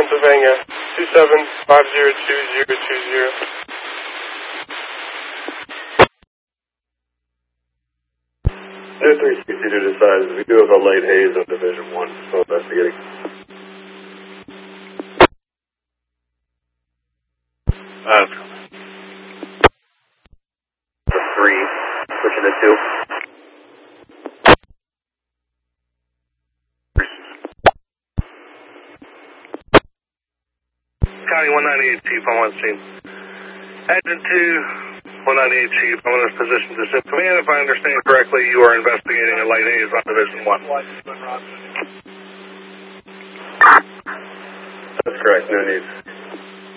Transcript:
Pennsylvania, 27502020. Air 360 to decide, we do have a light haze on Division 1, so investigating. For 3, pushing to 2. County 198 Chief, I'm on scene. Engine 2, 198 Chief, I'm in this position to shift command. If I understand correctly, you are investigating a light haze on Division 1. That's correct, no need.